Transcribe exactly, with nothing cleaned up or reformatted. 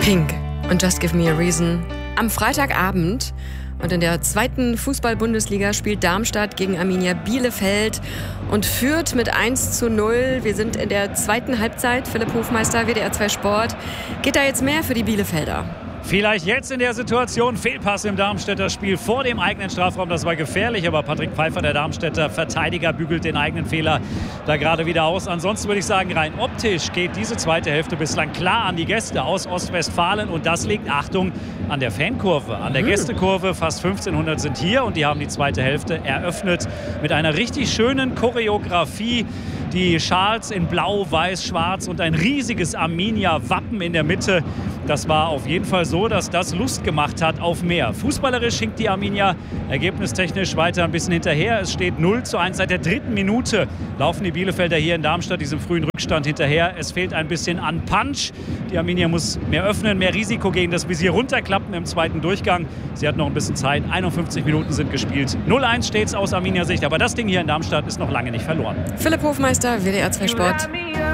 Pink und Just Give Me a Reason am Freitagabend. Und in der zweiten Fußball-Bundesliga spielt Darmstadt gegen Arminia Bielefeld und führt mit eins zu null. Wir sind in der zweiten Halbzeit. Philipp Hofmeister, W D R zwei Sport. Geht da jetzt mehr für die Bielefelder? Vielleicht jetzt in der Situation, Fehlpass im Darmstädter Spiel vor dem eigenen Strafraum, das war gefährlich, aber Patrick Pfeiffer, der Darmstädter Verteidiger, bügelt den eigenen Fehler da gerade wieder aus. Ansonsten würde ich sagen, rein optisch geht diese zweite Hälfte bislang klar an die Gäste aus Ostwestfalen und das liegt, Achtung, an der Fankurve, an der Gästekurve. Fast fünfzehnhundert sind hier und die haben die zweite Hälfte eröffnet mit einer richtig schönen Choreografie. Die Schals in Blau, Weiß, Schwarz und ein riesiges Arminia-Wappen in der Mitte. Das war auf jeden Fall so, dass das Lust gemacht hat auf mehr. Fußballerisch hinkt die Arminia ergebnistechnisch weiter ein bisschen hinterher. Es steht null zu eins. Seit der dritten Minute laufen die Bielefelder hier in Darmstadt diesem frühen Rückstand hinterher. Es fehlt ein bisschen an Punch. Die Arminia muss mehr öffnen, mehr Risiko gegen das Visier runterklappen im zweiten Durchgang. Sie hat noch ein bisschen Zeit. einundfünfzig Minuten sind gespielt. null eins steht es aus Arminia-Sicht. Aber das Ding hier in Darmstadt ist noch lange nicht verloren. Philipp Hofmeister, W D R zwei Sport.